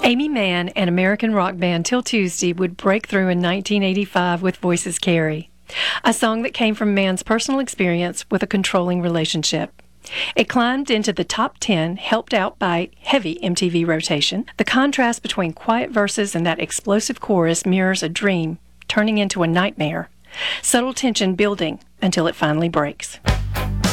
Amy Mann and American rock band Till Tuesday would break through in 1985 with Voices Carry, a song that came from Mann's personal experience with a controlling relationship. It climbed into the top 10, helped out by heavy MTV rotation. The contrast between quiet verses and that explosive chorus mirrors a dream turning into a nightmare. Subtle tension building until it finally breaks.